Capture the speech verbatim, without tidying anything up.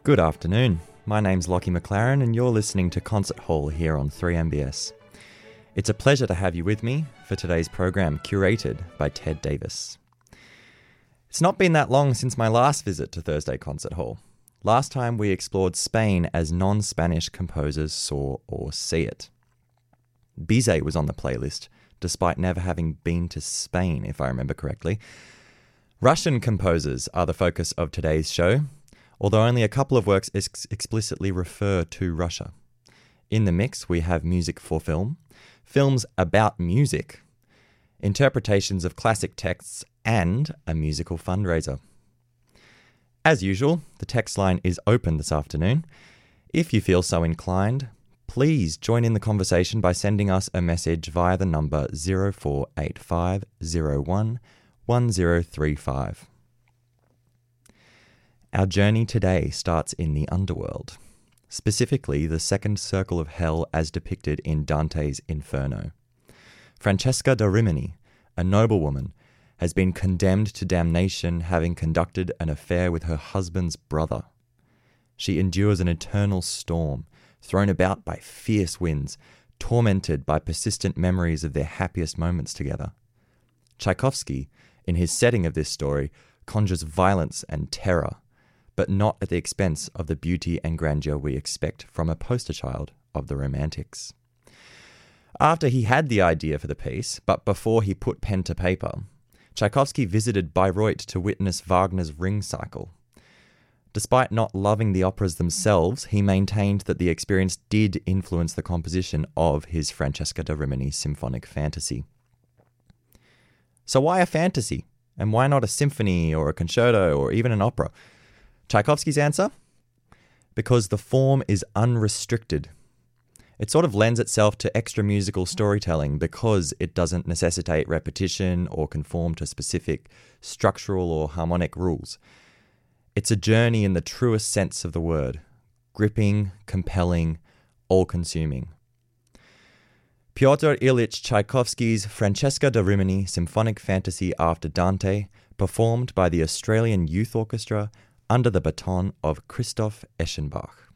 Good afternoon. My name's Lockie McLaren and you're listening to Concert Hall here on three M B S. It's a pleasure to have you with me for today's program, curated by Ted Davis. It's not been that long since my last visit to Thursday Concert Hall. Last time we explored Spain as non-Spanish composers saw or see it. Bizet was on the playlist, despite never having been to Spain, if I remember correctly. Russian composers are the focus of today's show, although only a couple of works ex- explicitly refer to Russia. In the mix, we have music for film, films about music, interpretations of classic texts, and a musical fundraiser. As usual, the text line is open this afternoon. If you feel so inclined, please join in the conversation by sending us a message via the number zero four eight five zero one one zero three five. Our journey today starts in the underworld, specifically the second circle of hell as depicted in Dante's Inferno. Francesca da Rimini, a noblewoman, has been condemned to damnation having conducted an affair with her husband's brother. She endures an eternal storm, thrown about by fierce winds, tormented by persistent memories of their happiest moments together. Tchaikovsky, in his setting of this story, conjures violence and terror, but not at the expense of the beauty and grandeur we expect from a poster child of the Romantics. After he had the idea for the piece, but before he put pen to paper, Tchaikovsky visited Bayreuth to witness Wagner's Ring Cycle. Despite not loving the operas themselves, he maintained that the experience did influence the composition of his Francesca da Rimini symphonic fantasy. So why a fantasy? And why not a symphony or a concerto or even an opera? Tchaikovsky's answer? Because the form is unrestricted. It sort of lends itself to extra musical storytelling because it doesn't necessitate repetition or conform to specific structural or harmonic rules. It's a journey in the truest sense of the word, gripping, compelling, all-consuming. Pyotr Ilyich Tchaikovsky's Francesca da Rimini Symphonic Fantasy after Dante, performed by the Australian Youth Orchestra under the baton of Christoph Eschenbach.